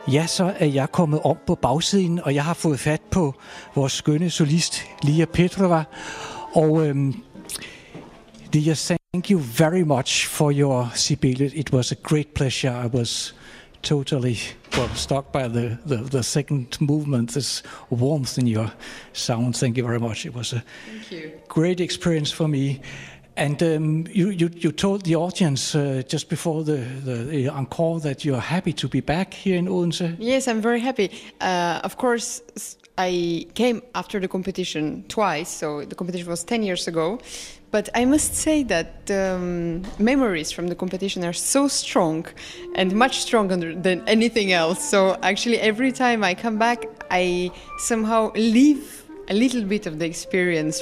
Ja, så er jeg kommet om på bagsiden, og jeg har fået fat på vores skønne solist, Lia Petrova. Og Lia, thank you very much for your Sibelius. It was a great pleasure. I was totally struck by the second movement, this warmth in your sound. Thank you very much. It was a great experience for me. And you told the audience just before the encore that you're happy to be back here in Odense. Yes, I'm very happy. Of course, I came after the competition twice, so the competition was 10 years ago. But I must say that memories from the competition are so strong and much stronger than anything else. So actually every time I come back, I somehow leave a little bit of the experience